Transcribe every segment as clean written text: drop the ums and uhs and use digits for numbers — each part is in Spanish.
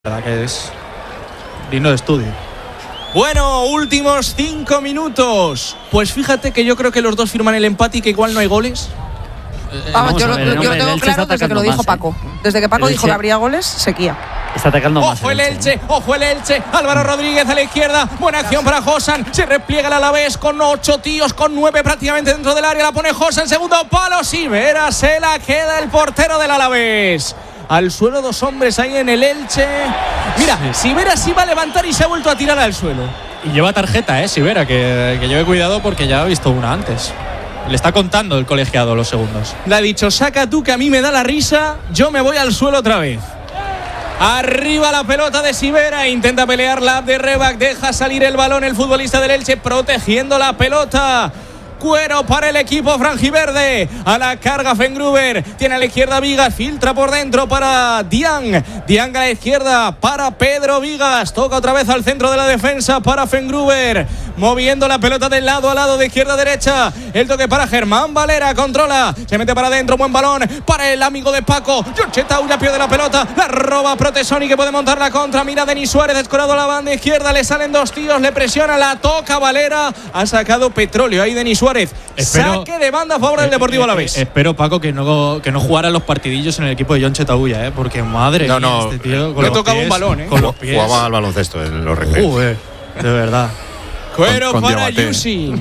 La verdad que es digno de estudio. Bueno, últimos 5 minutos. Pues fíjate que yo creo que los dos firman el empate y que igual no hay goles. Yo lo tengo claro desde que lo dijo Paco. Desde que Paco dijo que habría goles, sequía. Está atacando más. Ojo el Elche. Álvaro Rodríguez a la izquierda. Buena acción para Josan. Se repliega el Alavés con 8 tíos, con 9 prácticamente dentro del área. La pone Josan, segundo palo. Sivera se la queda el portero del Alavés. Al suelo 2 hombres ahí en el Elche. Mira, Sivera sí va a levantar y se ha vuelto a tirar al suelo. Y lleva tarjeta, Sivera, que lleve cuidado porque ya ha visto una antes. Le está contando el colegiado los segundos. Le ha dicho, saca tú que a mí me da la risa, yo me voy al suelo otra vez. Arriba la pelota de Sivera, intenta pelearla de Rebac, deja salir el balón el futbolista del Elche protegiendo la pelota. Cuero para el equipo franjiverde. A la carga Fengruber. Tiene a la izquierda Vigas. Filtra por dentro para Diang. Diang a la izquierda para Pedro Vigas. Toca otra vez al centro de la defensa para Fengruber. Moviendo la pelota de lado a lado, de izquierda a derecha. El toque para Germán Valera. Controla. Se mete para adentro. Buen balón para el amigo de Paco. Jorge Taulla pierde la pelota. La roba Protesoni, que puede montar la contra. Mira Denis Suárez. Escorado a la banda izquierda. Le salen 2 tíos. Le presiona. La toca Valera. Ha sacado petróleo ahí Denis Suárez. Saque de banda a favor del Deportivo Alavés. Espero, Paco, que no jugara los partidillos en el equipo de Jonche Taulla, porque madre mía, este tío con le tocaba un balón, con los pies. Jugaba al baloncesto en los recreos. De verdad. Cuero con para Yusi.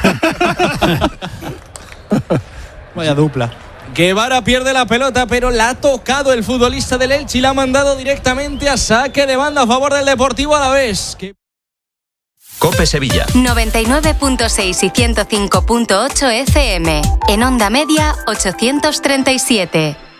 Vaya dupla. Guevara pierde la pelota, pero la ha tocado el futbolista del Elche y la ha mandado directamente a saque de banda a favor del Deportivo Alavés. COPE Sevilla 99.6 y 105.8 FM. En onda media 837.